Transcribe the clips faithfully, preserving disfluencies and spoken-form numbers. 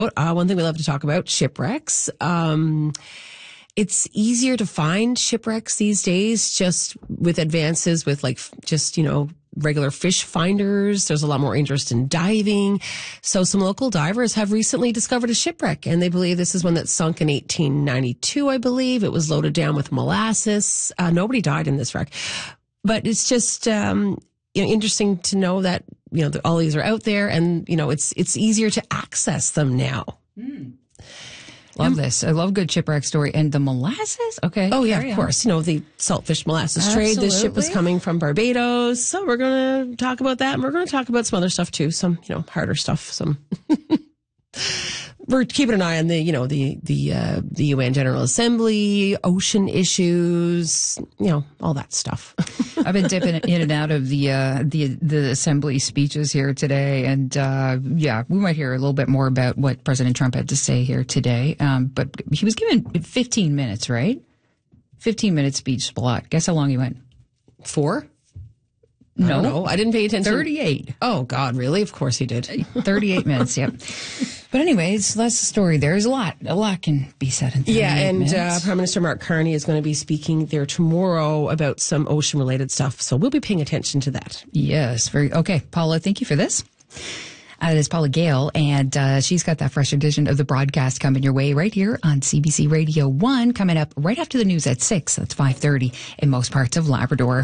Uh, one thing we love to talk about, shipwrecks. Um, it's easier to find shipwrecks these days just with advances with like just, you know, regular fish finders. There's a lot more interest in diving. So some local divers have recently discovered a shipwreck, and they believe this is one that sunk in eighteen ninety-two, I believe. It was loaded down with molasses. Uh, nobody died in this wreck. But it's just um, you know, interesting to know that, you know, all these are out there, and, you know, it's it's easier to access them now. Mm. Love this. I love a good shipwreck story. And the molasses? Okay. Oh, yeah, of course. You know, the saltfish molasses Absolutely. trade. This ship was coming from Barbados. So we're going to talk about that. And we're going to talk about some other stuff, too. Some, you know, harder stuff. Some. We're keeping an eye on the, you know, the, the, uh, the U N General Assembly, ocean issues, you know, all that stuff. I've been dipping in and out of the, uh, the, the assembly speeches here today. And, uh, yeah, we might hear a little bit more about what President Trump had to say here today. Um, but he was given fifteen minutes, right? fifteen minute speech slot. Guess how long he went? Four? No, I, no, I didn't pay attention. thirty-eight. Oh, God, really? Of course he did. thirty-eight minutes, yep. But anyways, that's the story. There's a lot. A lot can be said in thirty-eight Yeah, and minutes. Uh, Prime Minister Mark Carney is going to be speaking there tomorrow about some ocean-related stuff. So we'll be paying attention to that. Yes, very okay. Paula, thank you for this. Uh, it is Paula Gale, and uh, she's got that fresh edition of the broadcast coming your way right here on C B C Radio one, coming up right after the news at six. That's five thirty in most parts of Labrador.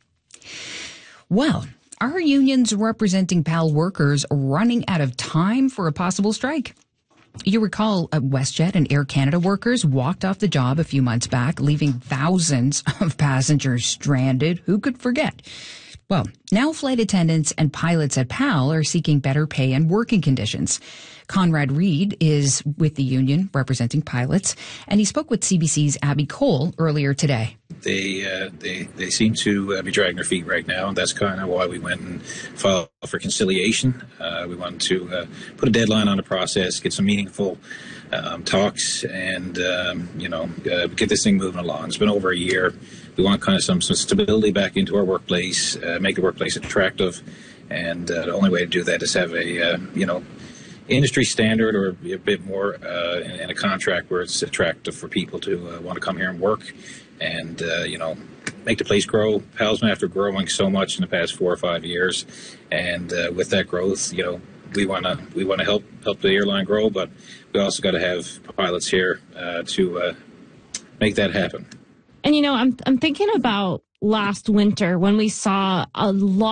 Well, are unions representing P A L workers running out of time for a possible strike? You recall uh, WestJet and Air Canada workers walked off the job a few months back, leaving thousands of passengers stranded. Who could forget? Well, now flight attendants and pilots at P A L are seeking better pay and working conditions. Conrad Reid is with the union representing pilots, and he spoke with C B C's Abby Cole earlier today. They uh, they they seem to uh, be dragging their feet right now, and that's kind of why we went and filed for conciliation. Uh, we wanted to uh, put a deadline on the process, get some meaningful um, talks, and um, you know uh, get this thing moving along. It's been over a year. We want kind of some, some stability back into our workplace, uh, make the workplace attractive, and uh, the only way to do that is have a uh, you know. industry standard or a bit more uh, in, in a contract where it's attractive for people to uh, want to come here and work and, uh, you know, make the place grow. P A L's been after growing so much in the past four or five years. And uh, with that growth, you know, we want to we want to help help the airline grow, but we also got to have pilots here uh, to uh, make that happen. And, you know, I'm I'm thinking about last winter when we saw a lot